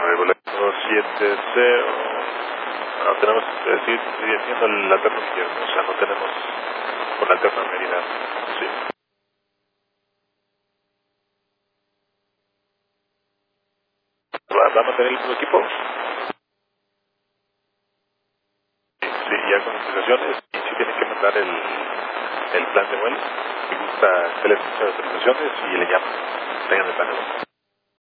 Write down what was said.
boleto 70. No tenemos, sigue siendo el alterno izquierdo, o sea, no tenemos con alterno Mérida. Sí. ¿Va a mantener el mismo equipo? Sí, ya con autorizaciones, y sí tienen que mandar el plan de vuelo. Me gusta que les muchas autorizaciones y le llaman. Tengan el plan de vuelo.